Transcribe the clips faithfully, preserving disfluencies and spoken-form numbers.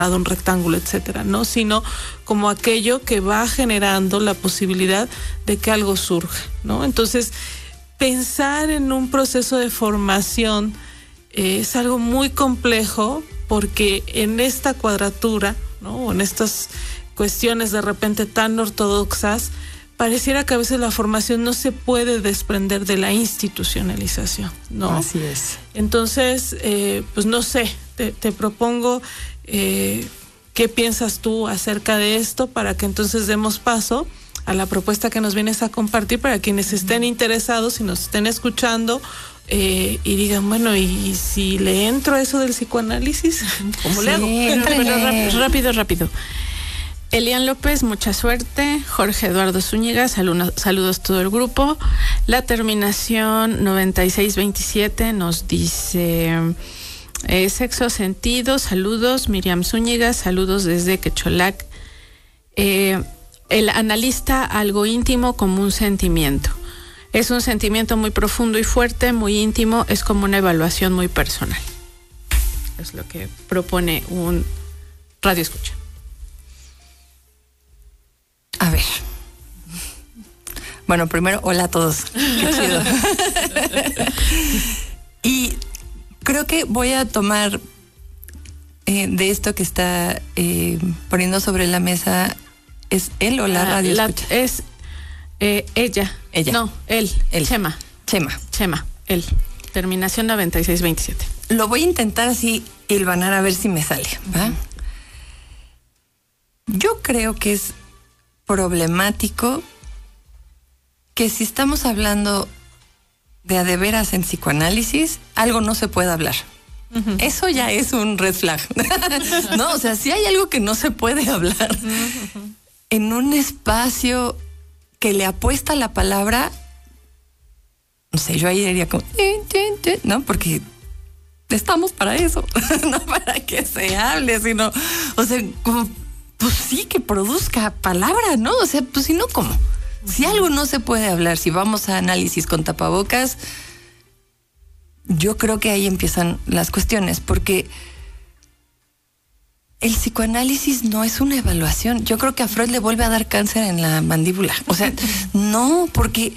un rectángulo, etcétera, ¿no? Sino como aquello que va generando la posibilidad de que algo surja, ¿no? Entonces, pensar en un proceso de formación eh, es algo muy complejo porque en esta cuadratura, ¿no? O en estas cuestiones de repente tan ortodoxas, pareciera que a veces la formación no se puede desprender de la institucionalización, ¿no? Así es. Entonces, eh, pues no sé, te, te propongo eh, qué piensas tú acerca de esto para que entonces demos paso a la propuesta que nos vienes a compartir para quienes estén interesados y nos estén escuchando eh, y digan, bueno, y si le entro a eso del psicoanálisis, ¿cómo Sí, le hago? Pero rápido, rápido, rápido. Elian López, mucha suerte. Jorge Eduardo Zúñiga, saludos, saludos a todo el grupo. La terminación noventa y seis veintisiete nos dice eh, sexo sentido, saludos. Miriam Zúñiga, saludos desde Quecholac. Eh, el analista, algo íntimo como un sentimiento. Es un sentimiento muy profundo y fuerte, muy íntimo, es como una evaluación muy personal. Es lo que propone un radio escucha. A ver. Bueno, primero, hola a todos. Qué chido. Y creo que voy a tomar eh, de esto que está eh, poniendo sobre la mesa, ¿es él o la radio la, escucha? Es eh, ella. Ella. No, él. Él. Chema. Chema. Chema, él. Terminación noventa y seis veintisiete. Lo voy a intentar así hilvanar a ver si me sale, ¿va? Uh-huh. Yo creo que es problemático que si estamos hablando de a de veras en psicoanálisis, algo no se puede hablar. Uh-huh. Eso ya es un red flag. No, o sea, si hay algo que no se puede hablar uh-huh. en un espacio que le apuesta a la palabra, no sé, yo ahí diría como, no, porque estamos para eso, no para que se hable, sino, o sea, como, pues sí, que produzca palabra, ¿no? O sea, pues si no, ¿cómo? Si algo no se puede hablar, si vamos a análisis con tapabocas, yo creo que ahí empiezan las cuestiones, porque el psicoanálisis no es una evaluación. Yo creo que a Freud le vuelve a dar cáncer en la mandíbula. O sea, no, porque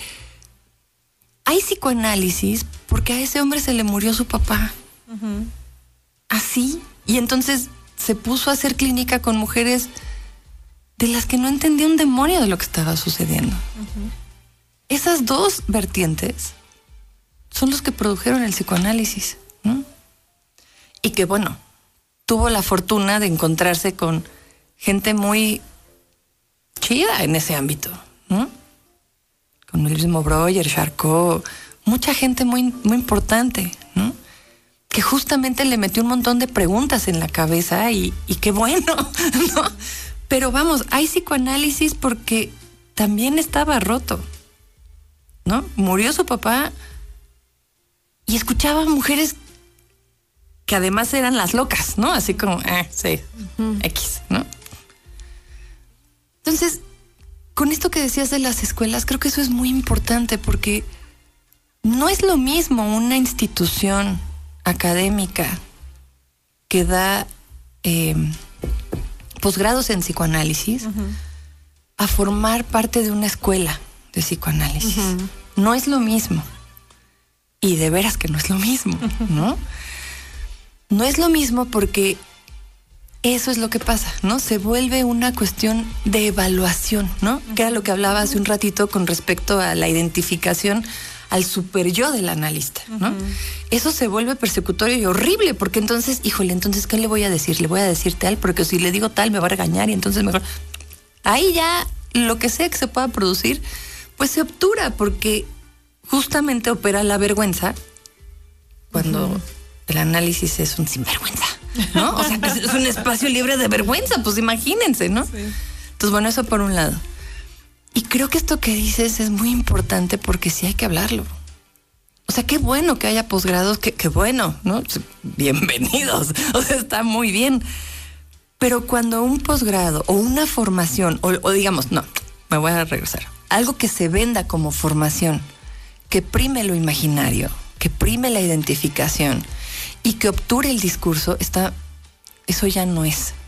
hay psicoanálisis porque a ese hombre se le murió su papá. Uh-huh. Así. Y entonces se puso a hacer clínica con mujeres de las que no entendía un demonio de lo que estaba sucediendo. Uh-huh. Esas dos vertientes son los que produjeron el psicoanálisis, ¿no? Y que, bueno, tuvo la fortuna de encontrarse con gente muy chida en ese ámbito, ¿no? Con el mismo Breuer, Charcot, mucha gente muy, muy importante, ¿no? Que justamente le metió un montón de preguntas en la cabeza y, y qué bueno, ¿no? Pero vamos, hay psicoanálisis porque también estaba roto, ¿no? Murió su papá y escuchaba a mujeres que además eran las locas, ¿no? Así como, ah, sí, uh-huh. X, ¿no? Entonces, con esto que decías de las escuelas, creo que eso es muy importante porque no es lo mismo una institución académica que da eh, posgrados en psicoanálisis uh-huh. a formar parte de una escuela de psicoanálisis. Uh-huh. No es lo mismo. Y de veras que no es lo mismo, ¿no? No es lo mismo porque eso es lo que pasa, ¿no? Se vuelve una cuestión de evaluación, ¿no? Que era lo que hablaba hace un ratito con respecto a la identificación al super yo del analista, ¿no? Uh-huh. Eso se vuelve persecutorio y horrible porque entonces, híjole, entonces, ¿qué le voy a decir? Le voy a decir tal, porque si le digo tal me va a regañar y entonces mejor... Ahí ya lo que sea que se pueda producir, pues se obtura porque justamente opera la vergüenza cuando... Uh-huh. El análisis es un sinvergüenza, ¿no? O sea, es un espacio libre de vergüenza, pues imagínense, ¿no? Sí. Entonces, bueno, eso por un lado. Y creo que esto que dices es muy importante porque sí hay que hablarlo. O sea, qué bueno que haya posgrados, qué, qué bueno, ¿no? Bienvenidos, o sea, está muy bien. Pero cuando un posgrado o una formación, o, o digamos, no, me voy a regresar, algo que se venda como formación, que prime lo imaginario, que prime la identificación y que obture el discurso, está, eso ya no es